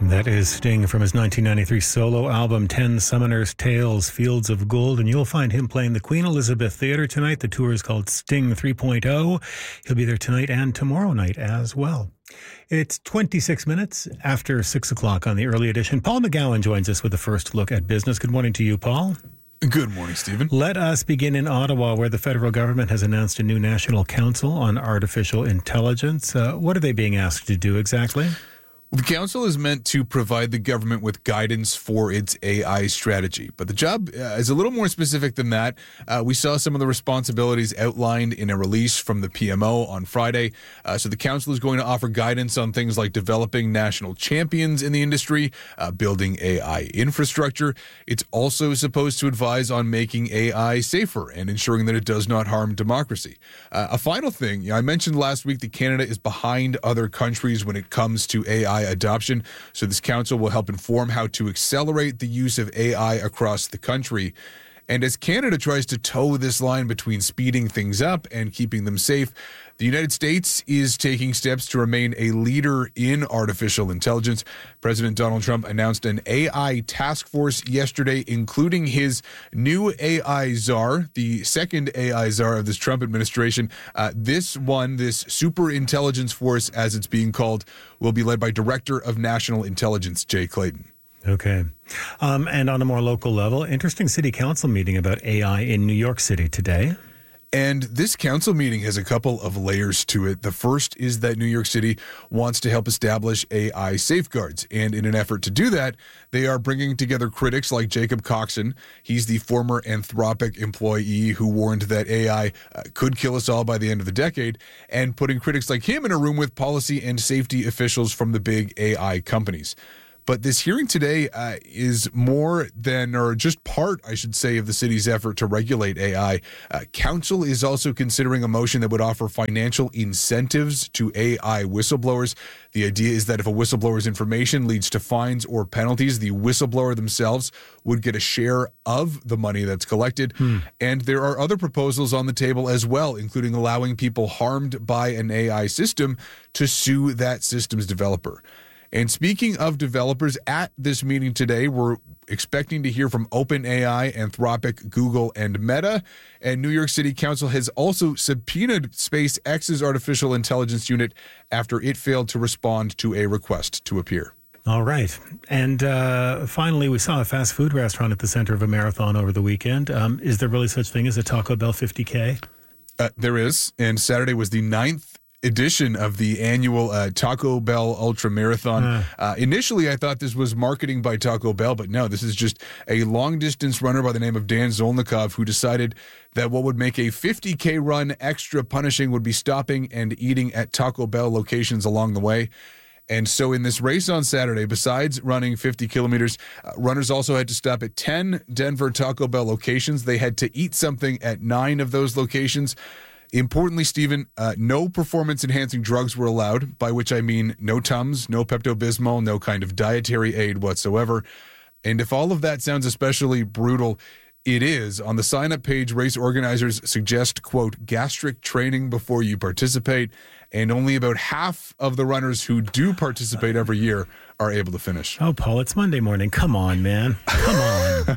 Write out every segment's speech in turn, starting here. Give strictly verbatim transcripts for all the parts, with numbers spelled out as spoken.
That is Sting from his nineteen ninety-three solo album, Ten Summoners' Tales, Fields of Gold. And you'll find him playing the Queen Elizabeth Theatre tonight. The tour is called Sting three point oh. He'll be there tonight and tomorrow night as well. It's twenty-six minutes after six o'clock on the early edition. Paul McGowan joins us with a first look at business. Good morning to you, Paul. Good morning, Stephen. Let us begin in Ottawa, where the federal government has announced a new National Council on Artificial Intelligence. Uh, what are they being asked to do exactly? The council is meant to provide the government with guidance for its A I strategy, but the job uh, is a little more specific than that. Uh, we saw some of the responsibilities outlined in a release from the P M O on Friday. Uh, so the council is going to offer guidance on things like developing national champions in the industry, uh, building A I infrastructure. It's also supposed to advise on making A I safer and ensuring that it does not harm democracy. Uh, a final thing, you know, I mentioned last week that Canada is behind other countries when it comes to A I adoption. So this council will help inform how to accelerate the use of A I across the country. And as Canada tries to toe this line between speeding things up and keeping them safe, the United States is taking steps to remain a leader in artificial intelligence. President Donald Trump announced an A I task force yesterday, including his new A I czar, the second A I czar of this Trump administration. Uh, this one, this super intelligence force, as it's being called, will be led by Director of National Intelligence, Jay Clayton. Okay. Um, and on a more local level, interesting city council meeting about A I in New York City today. And this council meeting has a couple of layers to it. The first is that New York City wants to help establish A I safeguards. And in an effort to do that, they are bringing together critics like Jacob Coxon. He's the former Anthropic employee who warned that A I uh, could kill us all by the end of the decade, and putting critics like him in a room with policy and safety officials from the big A I companies. But this hearing today uh, is more than, or just part, I should say, of the city's effort to regulate A I. Uh, Council is also considering a motion that would offer financial incentives to A I whistleblowers. The idea is that if a whistleblower's information leads to fines or penalties, the whistleblower themselves would get a share of the money that's collected. Hmm. And there are other proposals on the table as well, including allowing people harmed by an A I system to sue that system's developer. And speaking of developers, at this meeting today, we're expecting to hear from OpenAI, Anthropic, Google, and Meta. And New York City Council has also subpoenaed SpaceX's artificial intelligence unit after it failed to respond to a request to appear. All right. And uh, finally, we saw a fast food restaurant at the center of a marathon over the weekend. Um, is there really such thing as a Taco Bell fifty K? Uh, there is. And Saturday was the ninth edition of the annual uh, Taco Bell Ultra Marathon. Uh. Uh, initially, I thought this was marketing by Taco Bell, but no, this is just a long-distance runner by the name of Dan Zolnikov who decided that what would make a fifty K run extra punishing would be stopping and eating at Taco Bell locations along the way. And so in this race on Saturday, besides running fifty kilometers, uh, runners also had to stop at ten Denver Taco Bell locations. They had to eat something at nine of those locations. Importantly, Stephen, uh, no performance-enhancing drugs were allowed, by which I mean no Tums, no Pepto-Bismol, no kind of dietary aid whatsoever. And if all of that sounds especially brutal, it is. On the sign-up page, race organizers suggest, quote, gastric training before you participate, and only about half of the runners who do participate every year are able to finish. Oh, Paul, it's Monday morning. Come on, man. Come on.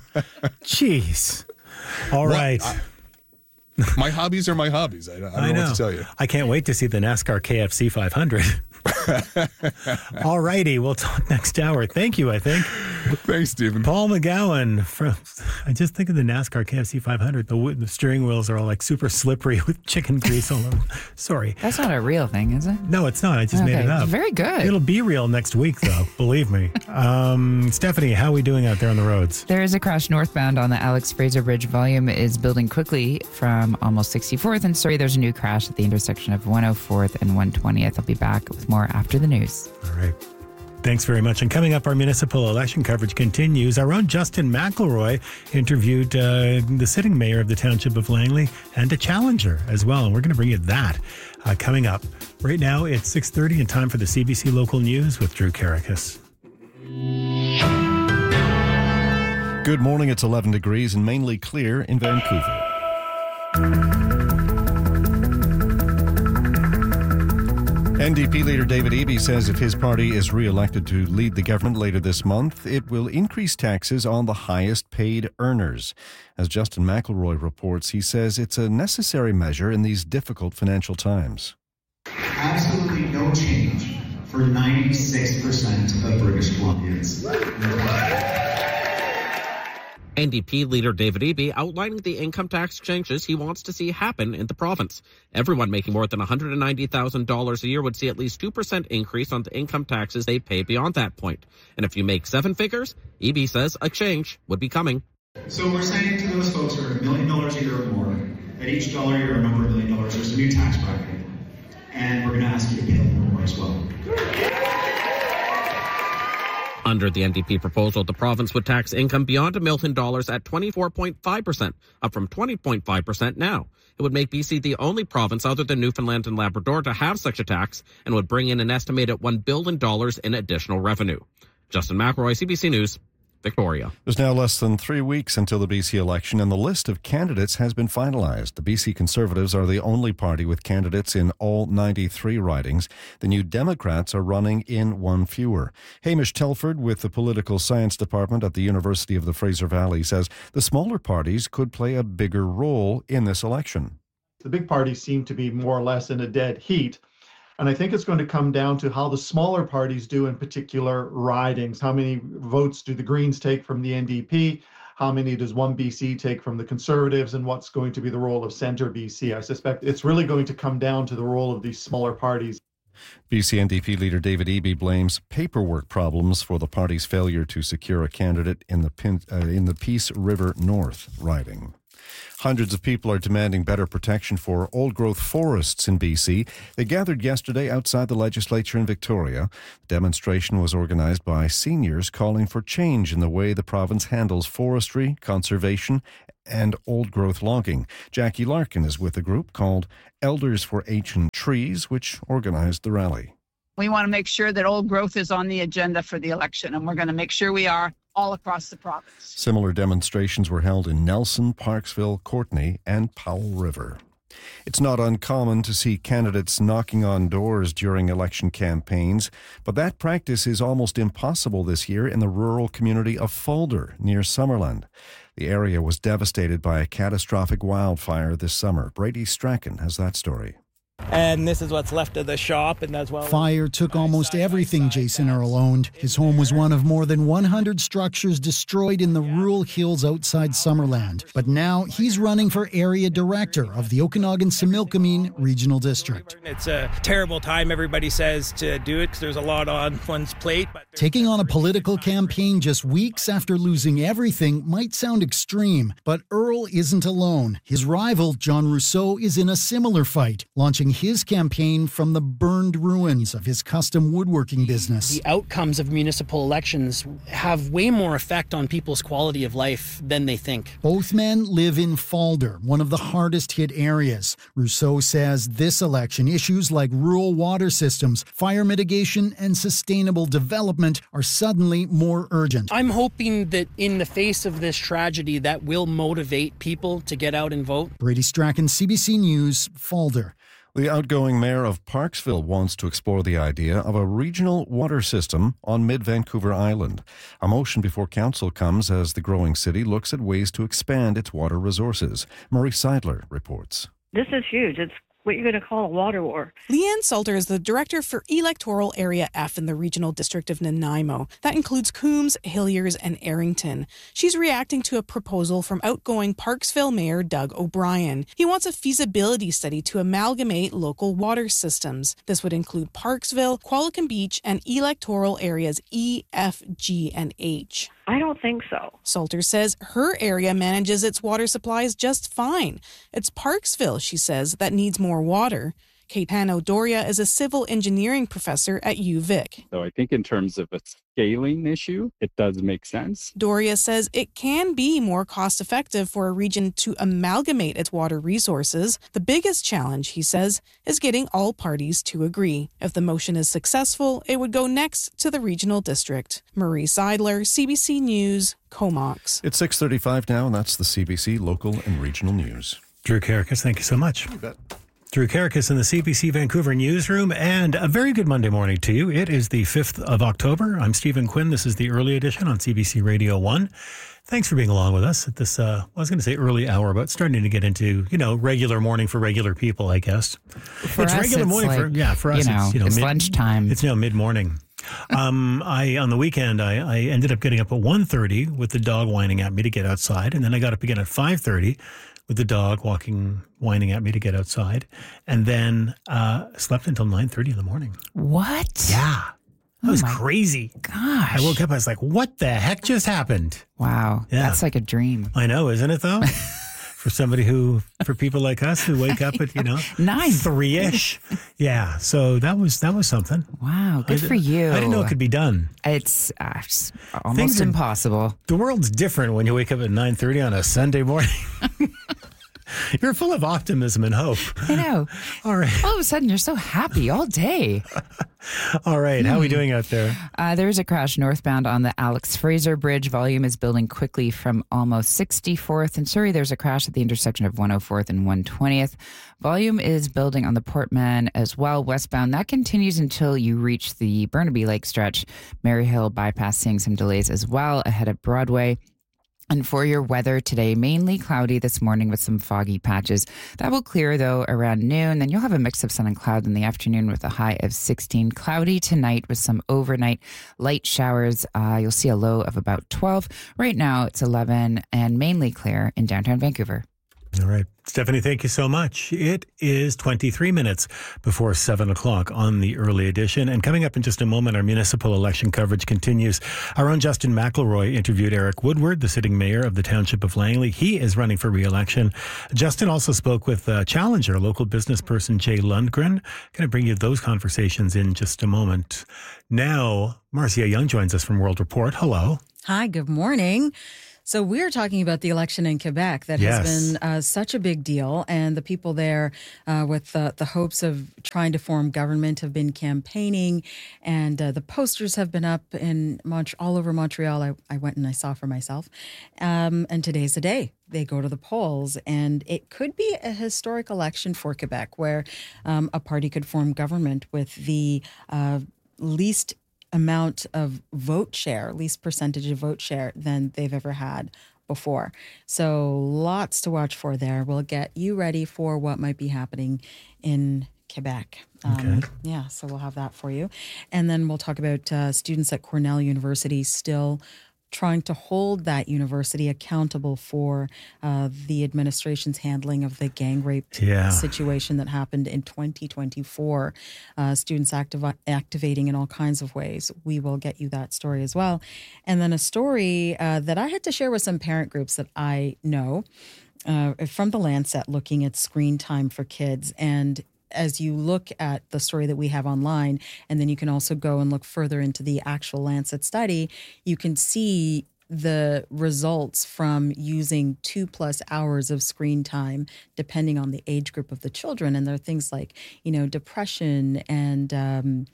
Jeez. All well, right. I- My hobbies are my hobbies. I, I don't I know. know what to tell you. I can't wait to see the NASCAR K F C five hundred. All righty. We'll talk next hour. Thank you, I think. Thanks, Stephen. Paul McGowan. From, I just think of the NASCAR K F C five hundred. The, the steering wheels are all like super slippery with chicken grease all over. Sorry. That's not a real thing, is it? No, it's not. I just okay. made it up. Very good. It'll be real next week, though. Believe me. Um, Stephanie, how are we doing out there on the roads? There is a crash northbound on the Alex Fraser Bridge. Volume is building quickly from almost sixty-fourth. And sorry, there's a new crash at the intersection of one oh fourth and one twentieth. I'll be back with more after the news. All right. Thanks very much. And coming up, our municipal election coverage continues. Our own Justin McElroy interviewed uh, the sitting mayor of the township of Langley and a challenger as well. And we're going to bring you that uh, coming up. Right now, it's six thirty and time for the C B C Local News with Drew Karakis. Good morning. It's eleven degrees and mainly clear in Vancouver. N D P leader David Eby says if his party is re-elected to lead the government later this month, it will increase taxes on the highest paid earners. As Justin McElroy reports, he says it's a necessary measure in these difficult financial times. Absolutely no change for ninety-six percent of British Columbians. N D P leader David Eby outlining the income tax changes he wants to see happen in the province. Everyone making more than one hundred ninety thousand dollars a year would see at least two percent increase on the income taxes they pay beyond that point. And if you make seven figures, Eby says a change would be coming. So we're saying to those folks who are a million dollars a year or more, at each dollar you're a number of million dollars, there's a new tax bracket. And we're going to ask you to pay a little more as well. Under the N D P proposal, the province would tax income beyond a million dollars at twenty-four point five percent, up from twenty point five percent now. It would make B C the only province other than Newfoundland and Labrador to have such a tax and would bring in an estimated one billion dollars in additional revenue. Justin McElroy, C B C News, Victoria. There's now less than three weeks until the B C election, and the list of candidates has been finalized. The B C Conservatives are the only party with candidates in all ninety-three ridings. The New Democrats are running in one fewer. Hamish Telford with the Political Science Department at the University of the Fraser Valley says the smaller parties could play a bigger role in this election. The big parties seem to be more or less in a dead heat. And I think it's going to come down to how the smaller parties do in particular ridings. How many votes do the Greens take from the N D P? How many does one B C take from the Conservatives? And what's going to be the role of Centre B C? I suspect it's really going to come down to the role of these smaller parties. B C N D P leader David Eby blames paperwork problems for the party's failure to secure a candidate in the, Pin, uh, in the Peace River North riding. Hundreds of people are demanding better protection for old-growth forests in B C. They gathered yesterday outside the legislature in Victoria. The demonstration was organised by seniors calling for change in the way the province handles forestry, conservation and old-growth logging. Jackie Larkin is with a group called Elders for Ancient Trees, which organised the rally. We want to make sure that old growth is on the agenda for the election, and we're going to make sure we are all across the province. Similar demonstrations were held in Nelson, Parksville, Courtenay, and Powell River. It's not uncommon to see candidates knocking on doors during election campaigns, but that practice is almost impossible this year in the rural community of Fulder, near Summerland. The area was devastated by a catastrophic wildfire this summer. Brady Strachan has that story. And this is what's left of the shop, and as well. Fire took almost everything Jason Earl owned. His home was one of more than one hundred structures destroyed in the rural hills outside Summerland. But now he's running for area director of the Okanagan-Similkameen Regional District. It's a terrible time, everybody says, to do it because there's a lot on one's plate. But taking on a political campaign just weeks after losing everything might sound extreme, but Earl isn't alone. His rival, John Rousseau, is in a similar fight, launching his campaign from the burned ruins of his custom woodworking business. The outcomes of municipal elections have way more effect on people's quality of life than they think. Both men live in Fulder, one of the hardest hit areas. Rousseau says this election, issues like rural water systems, fire mitigation, and sustainable development are suddenly more urgent. I'm hoping that in the face of this tragedy, that will motivate people to get out and vote. Brady Strachan, C B C News, Fulder. The outgoing mayor of Parksville wants to explore the idea of a regional water system on mid-Vancouver Island. A motion before council comes as the growing city looks at ways to expand its water resources. Marie Seidler reports. This is huge. It's what you're going to call a water war. Leanne Salter is the director for Electoral Area F in the Regional District of Nanaimo. That includes Coombs, Hilliers, and Arrington. She's reacting to a proposal from outgoing Parksville Mayor Doug O'Brien. He wants a feasibility study to amalgamate local water systems. This would include Parksville, Qualicum Beach, and electoral areas E, F, G, and H. I don't think so. Salter says her area manages its water supplies just fine. It's Parksville, she says, that needs more water. Caetano Doria is a civil engineering professor at U Vic. So I think in terms of a scaling issue, it does make sense. Doria says it can be more cost-effective for a region to amalgamate its water resources. The biggest challenge, he says, is getting all parties to agree. If the motion is successful, it would go next to the regional district. Marie Seidler, C B C News, Comox. It's six thirty-five now, and that's the C B C local and regional news. Drew Karakis, thank you so much. You bet. Drew Karakis in the C B C Vancouver newsroom, and a very good Monday morning to you. It is the fifth of October. I'm Stephen Quinn. This is the early edition on C B C Radio one. Thanks for being along with us at this, uh, I was going to say early hour, but starting to get into, you know, regular morning for regular people, I guess. For it's us, regular it's morning like, for, yeah, for us, you know, it's, you know, it's mid, lunchtime. It's now mid-morning. um, I, on the weekend, I, I ended up getting up at one thirty with the dog whining at me to get outside. And then I got up again at five thirty with the dog walking, whining at me to get outside. And then uh, slept until nine thirty in the morning. What? Yeah. That was Oh my crazy. Gosh. I woke up, I was like, what the heck just happened? Wow. Yeah. That's like a dream. I know, isn't it though? For somebody who, for people like us who wake up at, you know, Nine. three-ish. Yeah. So that was, that was something. Wow. Good I, for you. I didn't know it could be done. It's, uh, it's almost Things are- impossible. The world's different when you wake up at nine thirty on a Sunday morning. You're full of optimism and hope. I know. All right. All of a sudden, you're so happy all day. All right. How are we doing out there? Uh, there is a crash northbound on the Alex Fraser Bridge. Volume is building quickly from almost sixty-fourth. In Surrey, there's a crash at the intersection of one oh fourth and one twentieth. Volume is building on the Portman as well, westbound. That continues until you reach the Burnaby Lake stretch. Maryhill bypass seeing some delays as well ahead of Broadway. And for your weather today, mainly cloudy this morning with some foggy patches. That will clear, though, around noon. Then you'll have a mix of sun and cloud in the afternoon with a high of sixteen. Cloudy tonight with some overnight light showers. Uh, you'll see a low of about twelve. Right now, it's eleven and mainly clear in downtown Vancouver. All right. Stephanie, thank you so much. It is twenty-three minutes before seven o'clock on the early edition. And coming up in just a moment, our municipal election coverage continues. Our own Justin McElroy interviewed Eric Woodward, the sitting mayor of the township of Langley. He is running for re-election. Justin also spoke with uh, challenger, local business person Jay Lundgren. Going to bring you those conversations in just a moment. Now, Marcia Young joins us from World Report. Hello. Hi, good morning. So we're talking about the election in Quebec that Yes. has been uh, such a big deal, and the people there uh, with the, the hopes of trying to form government have been campaigning, and uh, the posters have been up in Mont- all over Montreal. I, I went and I saw for myself. Um, and today's the day. They go to the polls, and it could be a historic election for Quebec where um, a party could form government with the uh, least amount of vote share, least percentage of vote share than they've ever had before. So lots to watch for there. We'll get you ready for what might be happening in Quebec. Um, Okay. Yeah, so we'll have that for you. And then we'll talk about uh, students at Cornell University still trying to hold that university accountable for uh, the administration's handling of the gang rape Yeah. situation that happened in twenty twenty-four. Uh, students activ- activating in all kinds of ways. We will get you that story as well. And then a story uh, that I had to share with some parent groups that I know uh, from the Lancet looking at screen time for kids. And as you look at the story that we have online, and then you can also go and look further into the actual Lancet study, you can see the results from using two plus hours of screen time, depending on the age group of the children. And there are things like, you know, depression and um,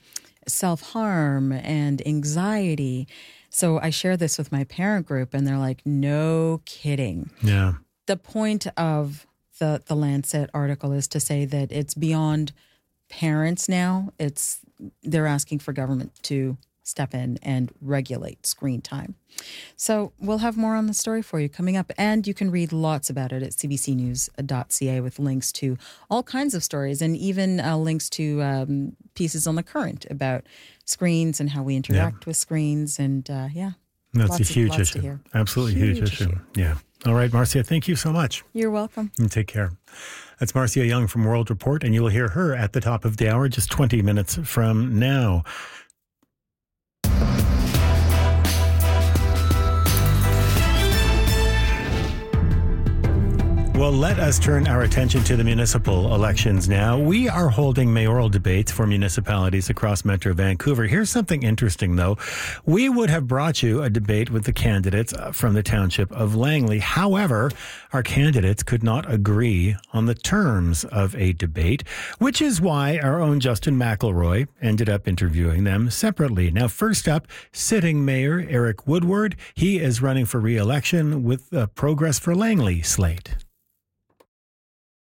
self-harm and anxiety. So I share this with my parent group, and they're like, no kidding. Yeah. The point of the the Lancet article is to say that it's beyond parents now. It's they're asking for government to step in and regulate screen time. So we'll have more on the story for you coming up, and you can read lots about it at c b c news dot c a with links to all kinds of stories, and even uh, links to um, pieces on the Current about screens and how we interact with screens, and uh, yeah. That's lots a of- huge lots to issue. hear. Absolutely huge, Huge issue. issue. Yeah. All right, Marcia, thank you so much. You're welcome. And take care. That's Marcia Young from World Report, and you will hear her at the top of the hour just twenty minutes from now. Well, let us turn our attention to the municipal elections now. We are holding mayoral debates for municipalities across Metro Vancouver. Here's something interesting, though. We would have brought you a debate with the candidates from the township of Langley. However, our candidates could not agree on the terms of a debate, which is why our own Justin McElroy ended up interviewing them separately. Now, first up, sitting mayor Eric Woodward. He is running for re-election with the Progress for Langley slate.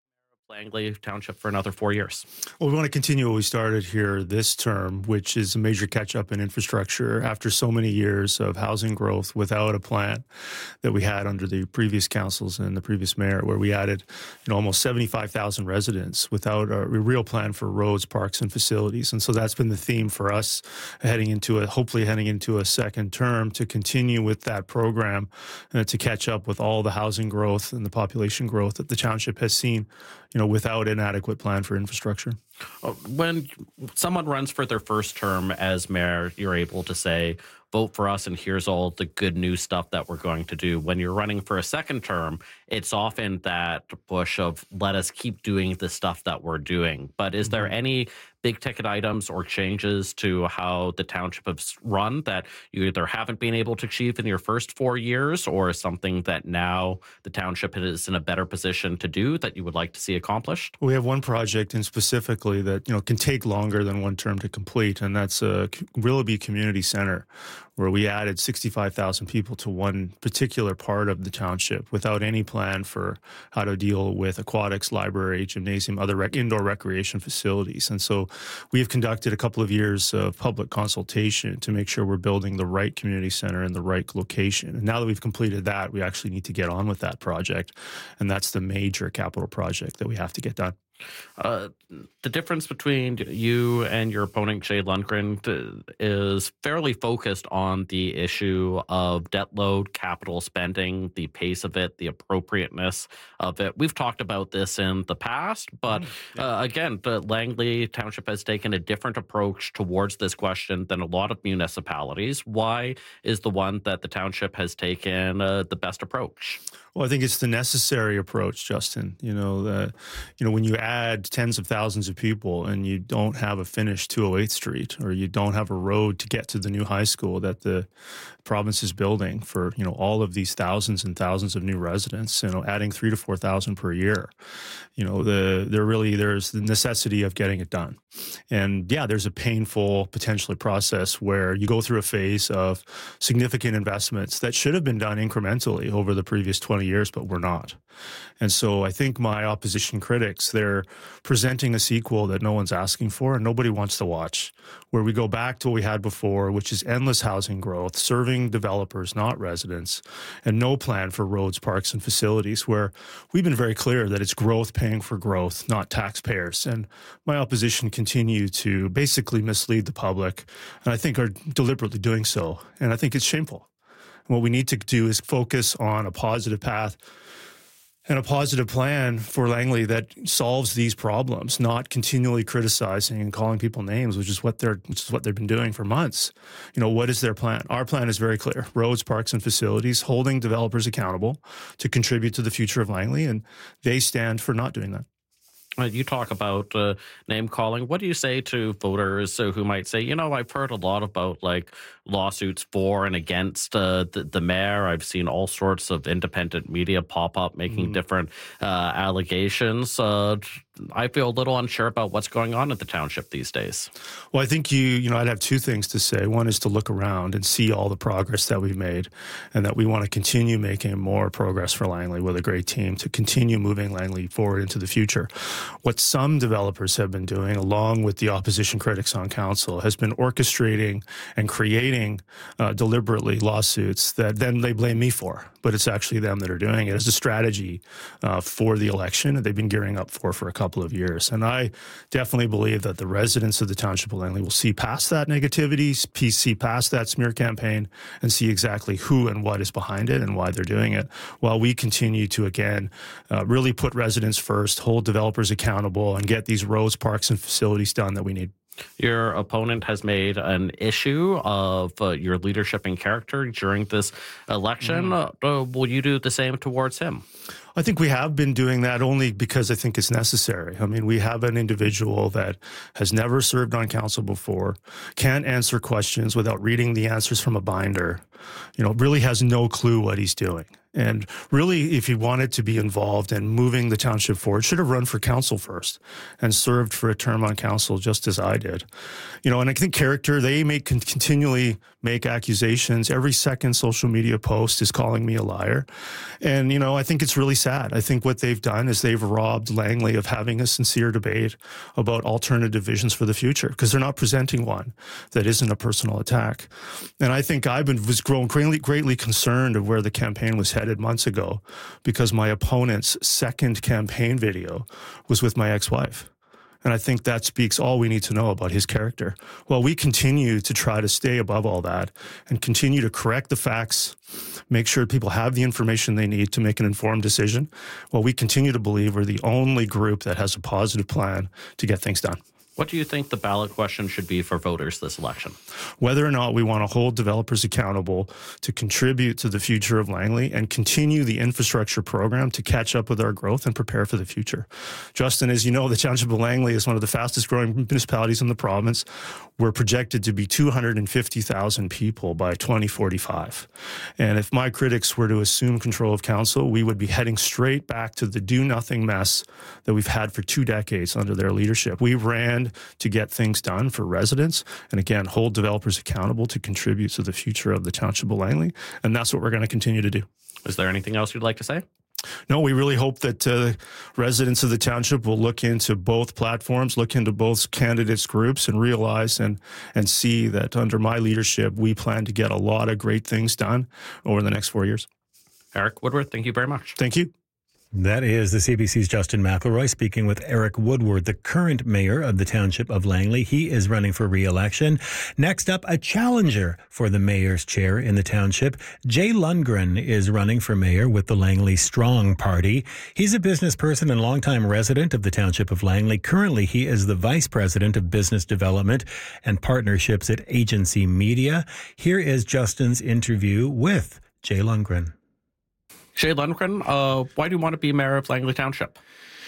Langley Township for another four years? Well, we want to continue what we started here this term, which is a major catch-up in infrastructure after so many years of housing growth without a plan that we had under the previous councils and the previous mayor, where we added you know, almost seventy-five thousand residents without a real plan for roads, parks, and facilities. And so that's been the theme for us heading into a, hopefully heading into a second term, to continue with that program and to catch up with all the housing growth and the population growth that the township has seen, you know, without an adequate plan for infrastructure. When someone runs for their first term as mayor, you're able to say, vote for us and here's all the good new stuff that we're going to do. When you're running for a second term, it's often that push of let us keep doing the stuff that we're doing. But is there any big ticket items or changes to how the township has run that you either haven't been able to achieve in your first four years or something that now the township is in a better position to do that you would like to see accomplished? We have one project in specifically that you know can take longer than one term to complete, and that's a Willoughby Community Center, where we added sixty-five thousand people to one particular part of the township without any plan for how to deal with aquatics, library, gymnasium, other rec- indoor recreation facilities. And so we have conducted a couple of years of public consultation to make sure we're building the right community center in the right location. And now that we've completed that, we actually need to get on with that project. And that's the major capital project that we have to get done. Uh, the difference between you and your opponent, Jay Lundgren, is fairly focused on the issue of debt load, capital spending, the pace of it, the appropriateness of it. We've talked about this in the past, but uh, again, the Langley Township has taken a different approach towards this question than a lot of municipalities. Why is the one that the township has taken uh, the best approach? Well, I think it's the necessary approach, Justin. You know, the, you know, when you add tens of thousands of people and you don't have a finished two oh eighth Street, or you don't have a road to get to the new high school that the province is building for, you know, all of these thousands and thousands of new residents, you know, adding three to four thousand per year, you know, the there really there's the necessity of getting it done. And yeah, there's a painful, potentially process where you go through a phase of significant investments that should have been done incrementally over the previous twenty years, but we're not. And so I think my opposition critics, they're presenting a sequel that no one's asking for and nobody wants to watch, where we go back to what we had before, which is endless housing growth, serving developers, not residents, and no plan for roads, parks, and facilities, where we've been very clear that it's growth paying for growth, not taxpayers. And my opposition continue to basically mislead the public, and I think are deliberately doing so. And I think it's shameful. And what we need to do is focus on a positive path and a positive plan for Langley that solves these problems, not continually criticizing and calling people names, which is what they're which is what they've been doing for months. You know, what is their plan? Our plan is very clear: roads, parks, and facilities, holding developers accountable to contribute to the future of Langley, and they stand for not doing that. You talk about uh, name calling. What do you say to voters who might say, you know, I've heard a lot about like lawsuits for and against uh, the, the mayor. I've seen all sorts of independent media pop up making mm. different uh, allegations. Uh, I feel a little unsure about what's going on at the township these days. Well, I think you, you know, I'd have two things to say. One is to look around and see all the progress that we've made, and that we want to continue making more progress for Langley with a great team to continue moving Langley forward into the future. What some developers have been doing, along with the opposition critics on council, has been orchestrating and creating uh, deliberately lawsuits that then they blame me for. But it's actually them that are doing it as a strategy uh, for the election that they've been gearing up for for a couple of years. And I definitely believe that the residents of the Township of Langley will see past that negativity, see past that smear campaign, and see exactly who and what is behind it and why they're doing it, while we continue to, again, uh, really put residents first, hold developers accountable, and get these roads, parks, and facilities done that we need. Your opponent has made an issue of uh, your leadership and character during this election. Mm. Uh, will you do the same towards him? I think we have been doing that only because I think it's necessary. I mean, we have an individual that has never served on council before, can't answer questions without reading the answers from a binder, you know, really has no clue what he's doing. And really, if he wanted to be involved in moving the township forward, should have run for council first and served for a term on council, just as I did. You know, and I think character, they make can continually make accusations. Every second social media post is calling me a liar. And, you know, I think it's really sad. I think what they've done is they've robbed Langley of having a sincere debate about alternative visions for the future, because they're not presenting one that isn't a personal attack. And I think I've been was grown greatly, greatly concerned of where the campaign was headed months ago, because my opponent's second campaign video was with my ex-wife. And I think that speaks all we need to know about his character. While we continue to try to stay above all that and continue to correct the facts, make sure people have the information they need to make an informed decision, while we continue to believe we're the only group that has a positive plan to get things done. What do you think the ballot question should be for voters this election? Whether or not we want to hold developers accountable to contribute to the future of Langley and continue the infrastructure program to catch up with our growth and prepare for the future. Justin, as you know, the Township of Langley is one of the fastest growing municipalities in the province. We're projected to be two hundred fifty thousand people by twenty forty-five. And if my critics were to assume control of council, we would be heading straight back to the do-nothing mess that we've had for two decades under their leadership. We ran to get things done for residents and, again, hold developers accountable to contribute to the future of the Township of Langley. And that's what we're going to continue to do. Is there anything else you'd like to say? No, we really hope that uh, residents of the township will look into both platforms, look into both candidates' groups, and realize and and see that under my leadership, we plan to get a lot of great things done over the next four years. Eric Woodward, thank you very much. Thank you. That is the C B C's Justin McElroy speaking with Eric Woodward, the current mayor of the Township of Langley. He is running for re-election. Next up, a challenger for the mayor's chair in the township. Jay Lundgren is running for mayor with the Langley Strong Party. He's a business person and longtime resident of the Township of Langley. Currently, he is the vice president of business development and partnerships at Agency Media. Here is Justin's interview with Jay Lundgren. Jay Lundgren, uh, why do you want to be mayor of Langley Township?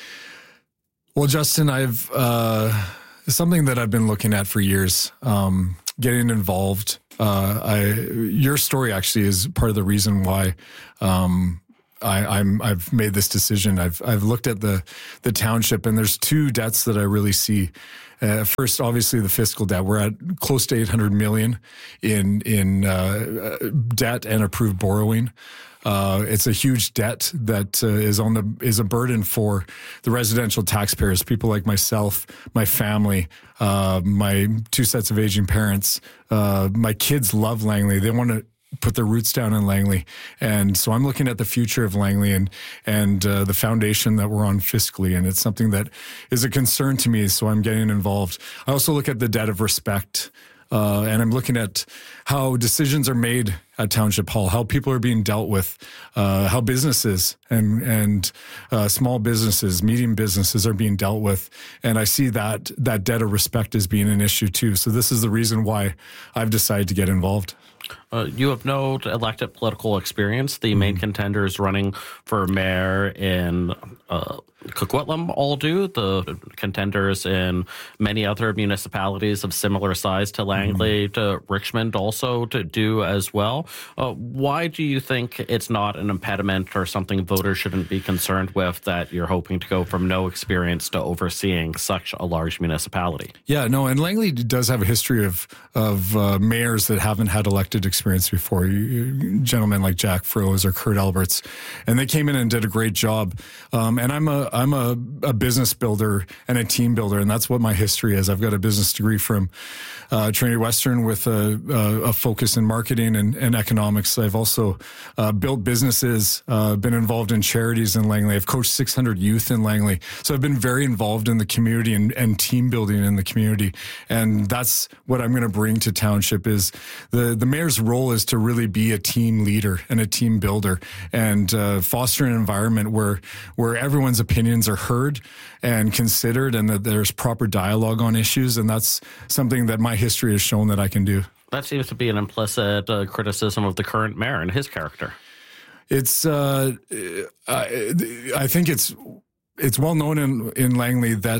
Well, Justin, I've uh, something that I've been looking at for years, um, getting involved. Uh, I, your story actually is part of the reason why um, I, I'm, I've made this decision. I've I've looked at the the township, and there's two debts that I really see. Uh, first, obviously, the fiscal debt. We're at close to eight hundred million in in uh, debt and approved borrowing. Uh, it's a huge debt that uh, is on the is a burden for the residential taxpayers, people like myself, my family, uh, my two sets of aging parents. Uh, my kids love Langley. They want to put their roots down in Langley. And so I'm looking at the future of Langley and and uh, the foundation that we're on fiscally. And it's something that is a concern to me, so I'm getting involved. I also look at the debt of respect. Uh, and I'm looking at how decisions are made at Township Hall, how people are being dealt with, uh, how businesses and and uh, small businesses, medium businesses are being dealt with. And I see that that debt of respect as being an issue too. So this is the reason why I've decided to get involved. Uh, you have no elected political experience. The main contenders running for mayor in uh, Coquitlam all do. The contenders in many other municipalities of similar size to Langley, mm-hmm. to Richmond also to do as well. Uh, why do you think it's not an impediment or something voters shouldn't be concerned with that you're hoping to go from no experience to overseeing such a large municipality? Yeah, no, and Langley does have a history of of uh, mayors that haven't had elected experience before. You, you, gentlemen like Jack Froese or Kurt Alberts, and they came in and did a great job. Um, and I'm a I'm a, a business builder and a team builder, and that's what my history is. I've got a business degree from uh, Trinity Western with a, a, a focus in marketing and, and economics. I've also uh, built businesses, uh, been involved in charities in Langley. I've coached six hundred youth in Langley, so I've been very involved in the community and, and team building in the community. And that's what I'm going to bring to Township. Is the the mayor's role is to really be a team leader and a team builder, and uh, foster an environment where where everyone's opinions are heard and considered, and that there's proper dialogue on issues. And that's something that my history has shown that I can do. That seems to be an implicit uh, criticism of the current mayor and his character. It's uh, I, I think it's it's well known in in Langley that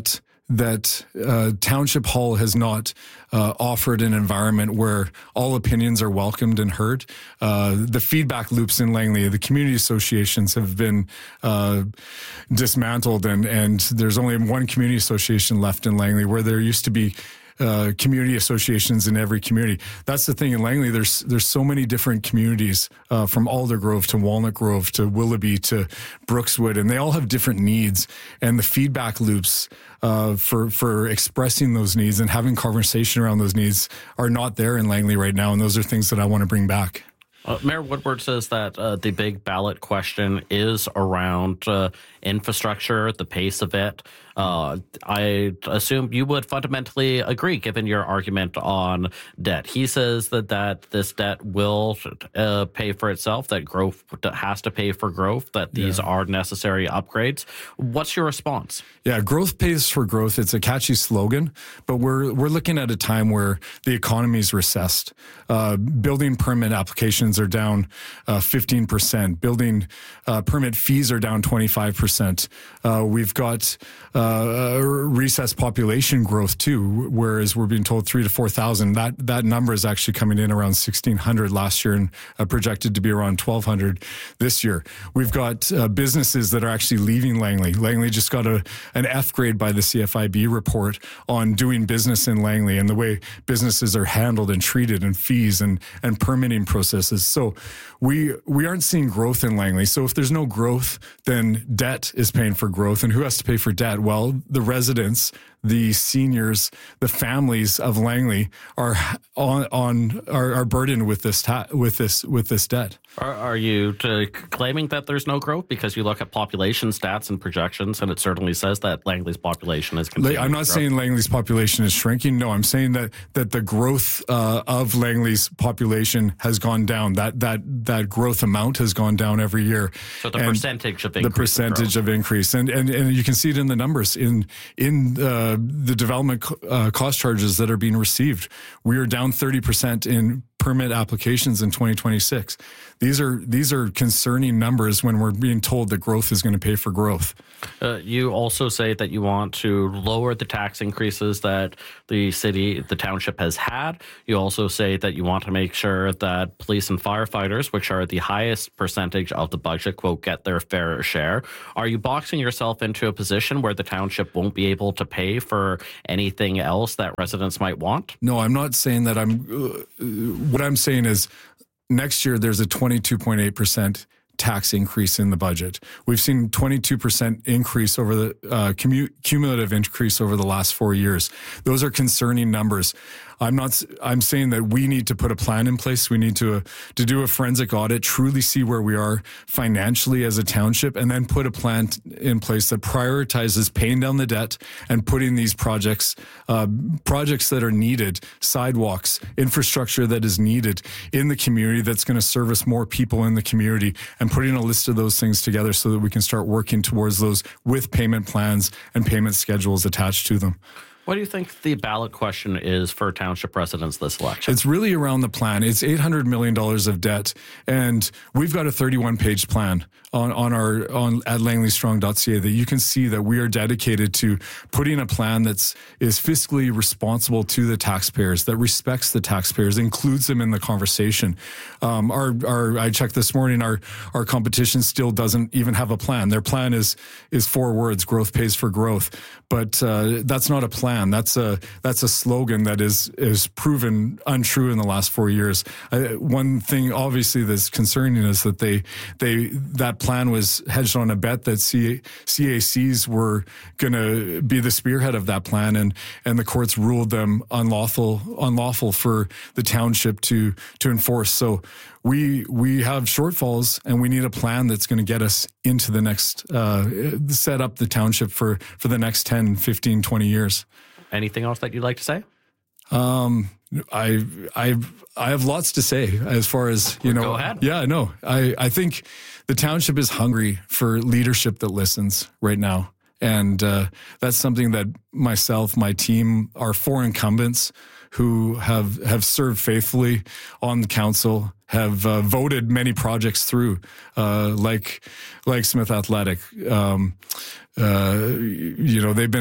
that uh, Township Hall has not uh, offered an environment where all opinions are welcomed and heard. Uh, the feedback loops in Langley, the community associations have been uh, dismantled, and and there's only one community association left in Langley, where there used to be Uh, community associations in every community. That's the thing in Langley. There's there's so many different communities, uh, from Aldergrove to Walnut Grove to Willoughby to Brookswood, and they all have different needs. And the feedback loops uh, for for expressing those needs and having conversation around those needs are not there in Langley right now. And those are things that I want to bring back. Uh, Mayor Woodward says that uh, the big ballot question is around uh, infrastructure, the pace of it. Uh, I assume you would fundamentally agree, given your argument on debt. He says that, that this debt will uh, pay for itself, that growth has to pay for growth, that these yeah. are necessary upgrades. What's your response? Yeah, growth pays for growth. It's a catchy slogan, but we're we're looking at a time where the economy's recessed. Uh, building permit applications are down uh, fifteen percent. Building uh, permit fees are down twenty-five percent. Uh, we've got uh, recessed population growth too, whereas we're being told three to four thousand. That that number is actually coming in around sixteen hundred last year and uh, projected to be around twelve hundred this year. We've got uh, businesses that are actually leaving Langley. Langley just got a an F grade by the C F I B report on doing business in Langley and the way businesses are handled and treated, and fees and and permitting processes. So we we aren't seeing growth in Langley. So if there's no growth, then debt is paying for growth. And who has to pay for debt? Well, the residents, the seniors, the families of Langley are on on are, are burdened with this ta- with this with this debt. Are, are you to claiming that there's no growth because you look at population stats and projections, and it certainly says that Langley's population is continuing I'm not to grow? saying Langley's population is shrinking. No, I'm saying that that the growth uh, of Langley's population has gone down. That that that growth amount has gone down every year. So the and percentage of increase, the percentage of, of increase, and and and you can see it in the numbers in in uh, the development uh, cost charges that are being received. We are down thirty percent in permit applications in twenty twenty-six. These are these are concerning numbers when we're being told that growth is going to pay for growth. Uh, you also say that you want to lower the tax increases that the city, the township has had. You also say that you want to make sure that police and firefighters, which are the highest percentage of the budget, quote, get their fair share. Are you boxing yourself into a position where the township won't be able to pay for anything else that residents might want? No, I'm not saying that. I'm. Uh, what I'm saying is next year there's a twenty-two point eight percent tax increase in the budget. We've seen twenty-two percent increase over the uh, commu- cumulative increase over the last four years. Those are concerning numbers. I'm not. I'm saying that we need to put a plan in place. We need to uh, to do a forensic audit, truly see where we are financially as a township, and then put a plan t- in place that prioritizes paying down the debt and putting these projects, uh, projects that are needed, sidewalks, infrastructure that is needed in the community that's going to service more people in the community, and putting a list of those things together so that we can start working towards those with payment plans and payment schedules attached to them. What do you think the ballot question is for township residents this election? It's really around the plan. It's eight hundred million dollars of debt, and we've got a thirty-one page plan on, on our on at langley strong dot c a that you can see that we are dedicated to putting a plan that's is fiscally responsible to the taxpayers, that respects the taxpayers, includes them in the conversation. Um, our our I checked this morning. Our our competition still doesn't even have a plan. Their plan is is four words: growth pays for growth. But uh, that's not a plan. That's a that's a slogan that is is proven untrue in the last four years. Uh, one thing, obviously, that's concerning is that they they that plan was hedged on a bet that C, CACs were going to be the spearhead of that plan, and and the courts ruled them unlawful unlawful for the township to to enforce. So we we have shortfalls, and we need a plan that's going to get us into the next uh, set up the township for for the next ten, fifteen, twenty years. Anything else that you'd like to say? Um, I, I, I have lots to say as far as, you know, Go ahead. Yeah, no, I, I think the township is hungry for leadership that listens right now. And, uh, that's something that myself, my team, our four incumbents who have, have served faithfully on the council, have uh, voted many projects through, uh, like, like Smith Athletic. Um, uh, you know, they've been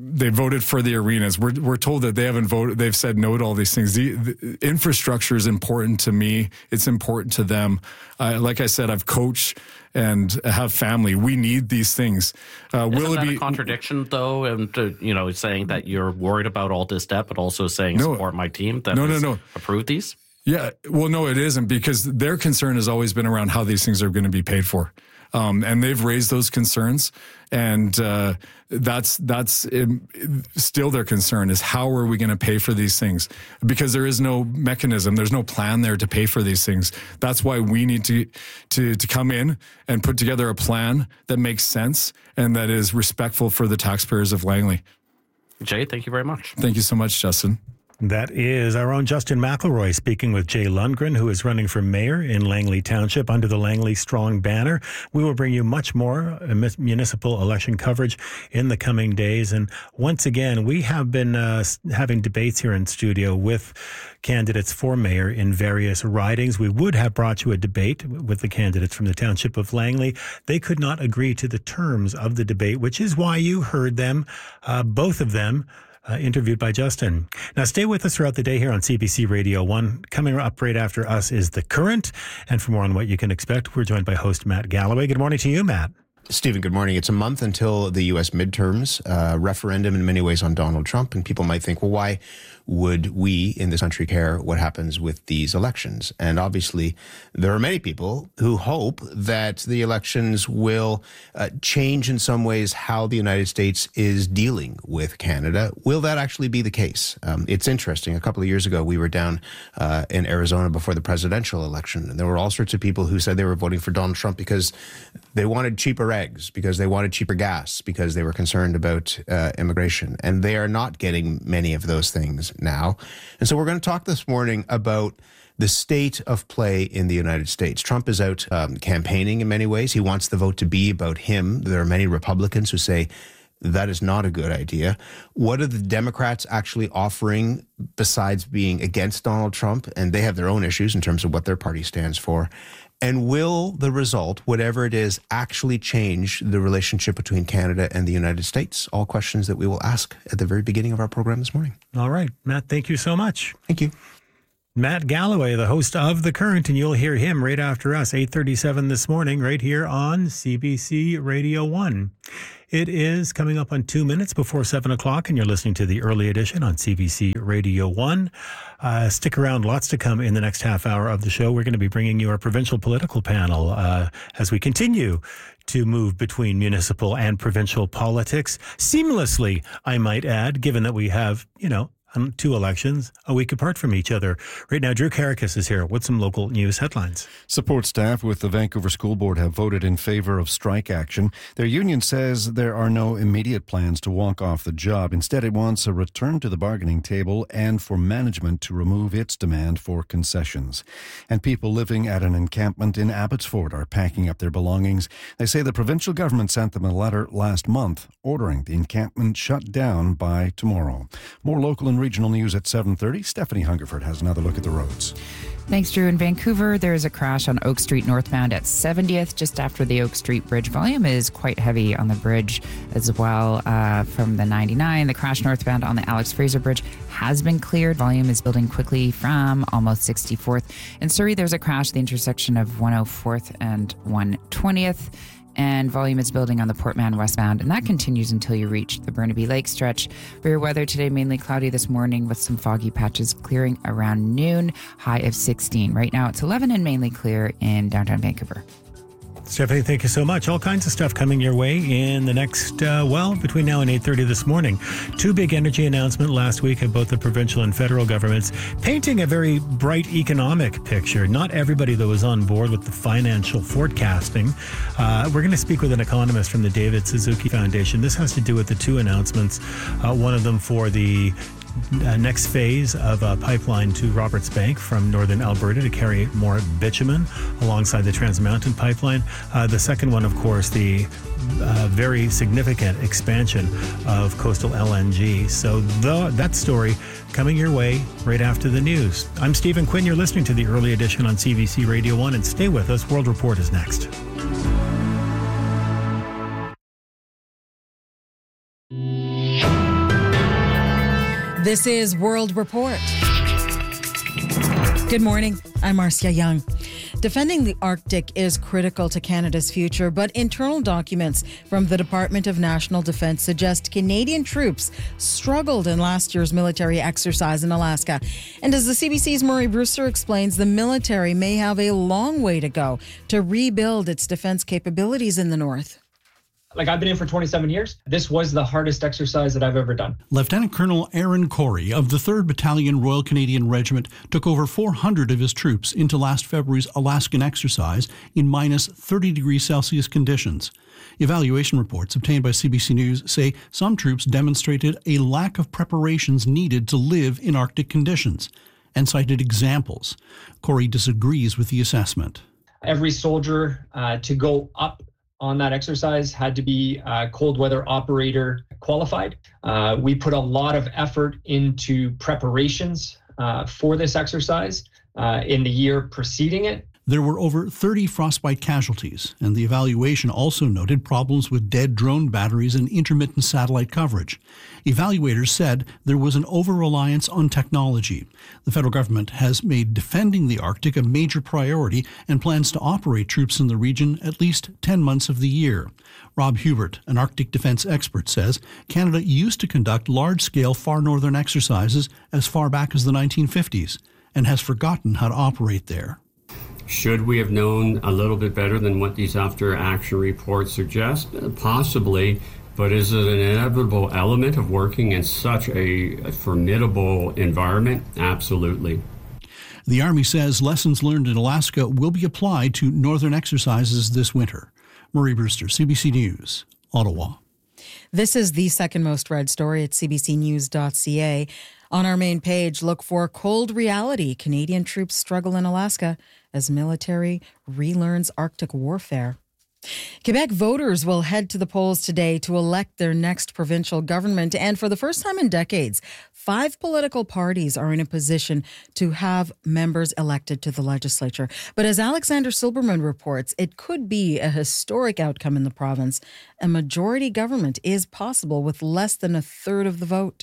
they voted for the arenas. We're we're told that they haven't voted. They've said no to all these things. The, the infrastructure is important to me. It's important to them. Uh, like I said, I've coached and have family. We need these things. Uh, Isn't will that it be a contradiction, though? And uh, you know, saying that you're worried about all this debt, but also saying No. support my team that No, no, has no. approved these. Yeah, well, no, it isn't, because their concern has always been around how these things are going to be paid for. Um, and they've raised those concerns, and uh, that's that's um, still their concern, is how are we going to pay for these things? Because there is no mechanism, there's no plan there to pay for these things. That's why we need to to to come in and put together a plan that makes sense and that is respectful for the taxpayers of Langley. Jay, thank you very much. Thank you so much, Justin. That is our own Justin McElroy speaking with Jay Lundgren, who is running for mayor in Langley Township under the Langley Strong banner. We will bring you much more municipal election coverage in the coming days. And once again, we have been uh, having debates here in studio with candidates for mayor in various ridings. We would have brought you a debate with the candidates from the Township of Langley. They could not agree to the terms of the debate, which is why you heard them, uh, both of them, Uh, interviewed by Justin. Now, stay with us throughout the day here on C B C Radio one. Coming up right after us is The Current. And for more on what you can expect, we're joined by host Matt Galloway. Good morning to you, Matt. Stephen, good morning. It's a month until the U S midterms, uh, referendum in many ways on Donald Trump. And people might think, well, why would we in this country care what happens with these elections? And obviously, there are many people who hope that the elections will uh, change in some ways how the United States is dealing with Canada. Will that actually be the case? Um, it's interesting. A couple of years ago, we were down uh, in Arizona before the presidential election, and there were all sorts of people who said they were voting for Donald Trump because they wanted cheaper eggs, because they wanted cheaper gas, because they were concerned about uh, immigration. And they are not getting many of those things now. And so we're going to talk this morning about the state of play in the United States. Trump is out um, campaigning in many ways. He wants the vote to be about him. There are many Republicans who say that is not a good idea. What are the Democrats actually offering besides being against Donald Trump? And they have their own issues in terms of what their party stands for. And will the result, whatever it is, actually change the relationship between Canada and the United States? All questions that we will ask at the very beginning of our program this morning. All right, Matt, thank you so much. Thank you. Matt Galloway, the host of The Current, and you'll hear him right after us, eight thirty-seven this morning, right here on C B C Radio one. It is coming up on two minutes before seven o'clock, and you're listening to the early edition on C B C Radio one. Uh, stick around. Lots to come in the next half hour of the show. We're going to be bringing you our provincial political panel uh, as we continue to move between municipal and provincial politics seamlessly, I might add, given that we have, you know, Um, two elections a week apart from each other. Right now, Drew Karakis is here with some local news headlines. Support staff with the Vancouver School Board have voted in favor of strike action. Their union says there are no immediate plans to walk off the job. Instead, it wants a return to the bargaining table and for management to remove its demand for concessions. And people living at an encampment in Abbotsford are packing up their belongings. They say the provincial government sent them a letter last month ordering the encampment shut down by tomorrow. More local and regional news at seven thirty. Stephanie Hungerford has another look at the roads. Thanks, Drew. In Vancouver, there is a crash on Oak Street northbound at seventieth, just after the Oak Street Bridge. Volume is quite heavy on the bridge as well uh, from the ninety-nine. The crash northbound on the Alex Fraser Bridge has been cleared. Volume is building quickly from almost sixty-fourth. In Surrey, there's a crash at the intersection of one oh fourth and one twentieth. And volume is building on the Port Mann westbound, and that continues until you reach the Burnaby Lake stretch. For your weather today, mainly cloudy this morning with some foggy patches clearing around noon, high of sixteen. Right now it's eleven and mainly clear in downtown Vancouver. Stephanie, thank you so much. All kinds of stuff coming your way in the next, uh, well, between now and eight thirty this morning. Two big energy announcements last week of both the provincial and federal governments, painting a very bright economic picture. Not everybody, though, is on board with the financial forecasting. Uh, we're going to speak with an economist from the David Suzuki Foundation. This has to do with the two announcements, uh, one of them for the Uh, next phase of a pipeline to Roberts Bank from northern Alberta to carry more bitumen alongside the Trans Mountain pipeline. Uh, the second one, of course, the uh, very significant expansion of coastal L N G. So the, that story coming your way right after the news. I'm Stephen Quinn. You're listening to the early edition on C B C Radio one, and stay with us. World Report is next. This is World Report. Good morning. I'm Marcia Young. Defending the Arctic is critical to Canada's future, but internal documents from the Department of National Defence suggest Canadian troops struggled in last year's military exercise in Alaska. And as the C B C's Murray Brewster explains, the military may have a long way to go to rebuild its defence capabilities in the north. Like, I've been in for twenty-seven years. This was the hardest exercise that I've ever done. Lieutenant Colonel Aaron Corey of the third Battalion Royal Canadian Regiment took over four hundred of his troops into last February's Alaskan exercise in minus thirty degrees Celsius conditions. Evaluation reports obtained by C B C News say some troops demonstrated a lack of preparations needed to live in Arctic conditions and cited examples. Corey disagrees with the assessment. Every soldier uh, to go up on that exercise had to be uh, cold weather operator qualified. Uh, we put a lot of effort into preparations uh, for this exercise uh, in the year preceding it. There were over thirty frostbite casualties, and the evaluation also noted problems with dead drone batteries and intermittent satellite coverage. Evaluators said there was an over-reliance on technology. The federal government has made defending the Arctic a major priority and plans to operate troops in the region at least ten months of the year. Rob Hubert, an Arctic defense expert, says Canada used to conduct large-scale far northern exercises as far back as the nineteen fifties and has forgotten how to operate there. Should we have known a little bit better than what these after-action reports suggest? Possibly, but is it an inevitable element of working in such a formidable environment? Absolutely. The Army says lessons learned in Alaska will be applied to northern exercises this winter. Murray Brewster, C B C News, Ottawa. This is the second most read story at c b c news dot c a. On our main page, look for Cold Reality. Canadian troops struggle in Alaska as military relearns Arctic warfare. Quebec voters will head to the polls today to elect their next provincial government. And for the first time in decades, five political parties are in a position to have members elected to the legislature. But as Alexander Silberman reports, it could be a historic outcome in the province. A majority government is possible with less than a third of the vote.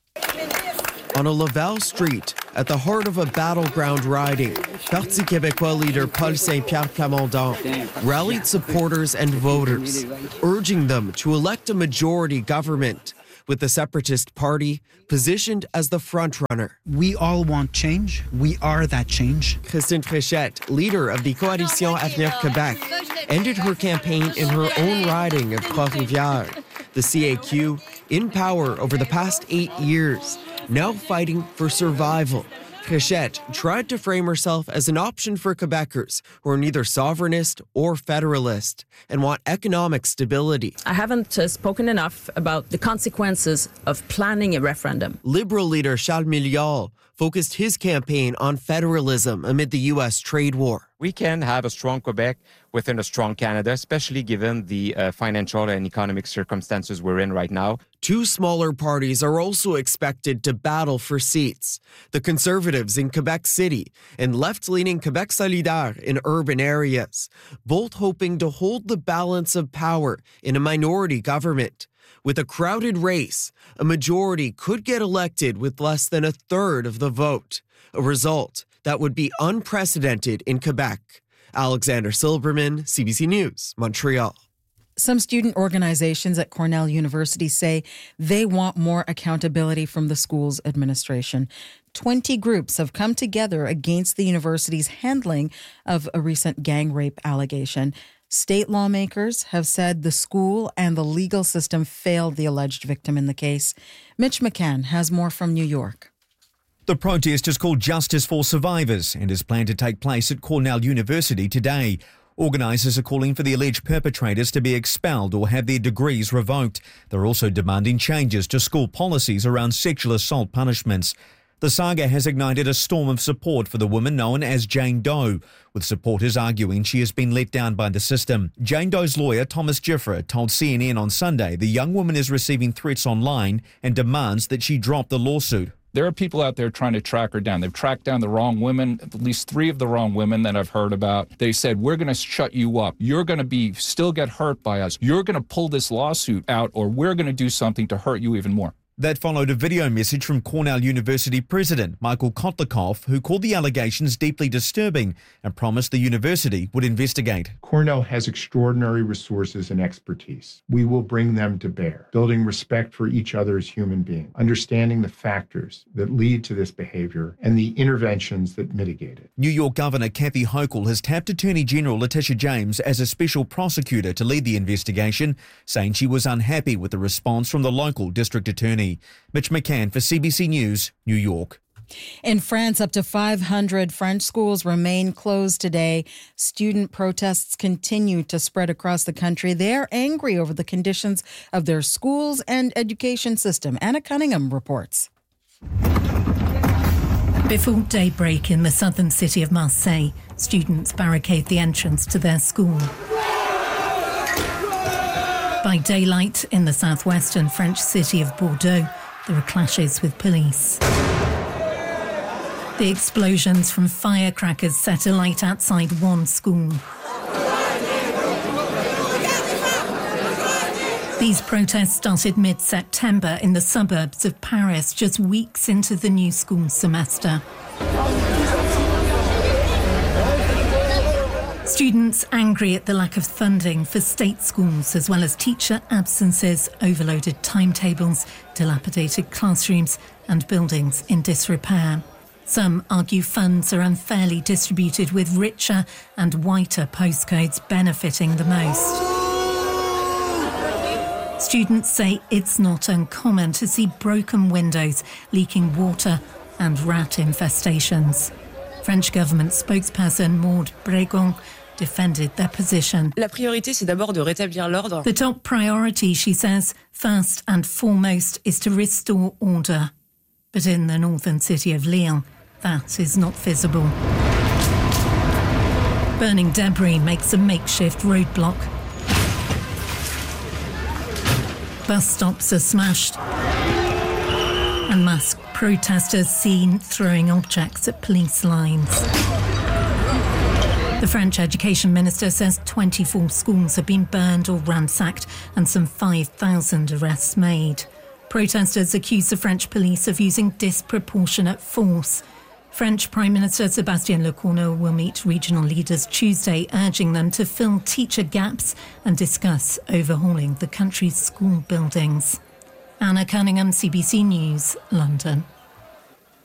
On a Laval street, at the heart of a battleground riding, Parti Québécois leader Paul Saint-Pierre Plamondon rallied supporters and voters, urging them to elect a majority government, with the Separatist Party positioned as the frontrunner. We all want change. We are that change. Christine Fréchette, leader of the Coalition Avenir Québec, ended her campaign in her own riding of Trois-Rivières. The C A Q, in power over the past eight years, now fighting for survival. Fréchette tried to frame herself as an option for Quebecers who are neither sovereignist or federalist and want economic stability. I haven't uh, spoken enough about the consequences of planning a referendum. Liberal leader Charles Milliard focused his campaign on federalism amid the U S trade war. We can have a strong Quebec within a strong Canada, especially given the uh, financial and economic circumstances we're in right now. Two smaller parties are also expected to battle for seats. The Conservatives in Quebec City and left-leaning Quebec Solidaire in urban areas, both hoping to hold the balance of power in a minority government. With a crowded race, a majority could get elected with less than a third of the vote, a result that would be unprecedented in Quebec. Alexander Silberman, C B C News, Montreal. Some student organizations at Cornell University say they want more accountability from the school's administration. twenty groups have come together against the university's handling of a recent gang rape allegation. State lawmakers have said the school and the legal system failed the alleged victim in the case. Mitch McCann has more from New York. The protest is called Justice for Survivors and is planned to take place at Cornell University today. Organisers are calling for the alleged perpetrators to be expelled or have their degrees revoked. They're also demanding changes to school policies around sexual assault punishments. The saga has ignited a storm of support for the woman known as Jane Doe, with supporters arguing she has been let down by the system. Jane Doe's lawyer, Thomas Gifford, told C N N on Sunday the young woman is receiving threats online and demands that she drop the lawsuit. There are people out there trying to track her down. They've tracked down the wrong women, at least three of the wrong women that I've heard about. They said, we're going to shut you up. You're going to be still get hurt by us. You're going to pull this lawsuit out, or we're going to do something to hurt you even more. That followed a video message from Cornell University President Michael Kotlikoff, who called the allegations deeply disturbing and promised the university would investigate. Cornell has extraordinary resources and expertise. We will bring them to bear, building respect for each other as human beings, understanding the factors that lead to this behavior and the interventions that mitigate it. New York Governor Kathy Hochul has tapped Attorney General Letitia James as a special prosecutor to lead the investigation, saying she was unhappy with the response from the local district attorney. Mitch McCann for C B C News, New York. In France, up to five hundred French schools remain closed today. Student protests continue to spread across the country. They're angry over the conditions of their schools and education system. Anna Cunningham reports. Before daybreak in the southern city of Marseille, students barricade the entrance to their school. By daylight, in the southwestern French city of Bordeaux, there are clashes with police. The explosions from firecrackers set alight outside one school. These protests started mid-September in the suburbs of Paris, just weeks into the new school semester. Students angry at the lack of funding for state schools, as well as teacher absences, overloaded timetables, dilapidated classrooms and buildings in disrepair. Some argue funds are unfairly distributed, with richer and whiter postcodes benefiting the most. Students say it's not uncommon to see broken windows, leaking water and rat infestations. French government spokesperson Maud Bregon defended their position. La priorité, c'est d'abord de rétablir l'ordre. The top priority, she says, first and foremost, is to restore order. But in the northern city of Lyon, that is not visible. Burning debris makes a makeshift roadblock. Bus stops are smashed, and masked protesters seen throwing objects at police lines. The French education minister says twenty-four schools have been burned or ransacked and some five thousand arrests made. Protesters accuse the French police of using disproportionate force. French Prime Minister Sébastien Lecornu will meet regional leaders Tuesday, urging them to fill teacher gaps and discuss overhauling the country's school buildings. Anna Cunningham, C B C News, London.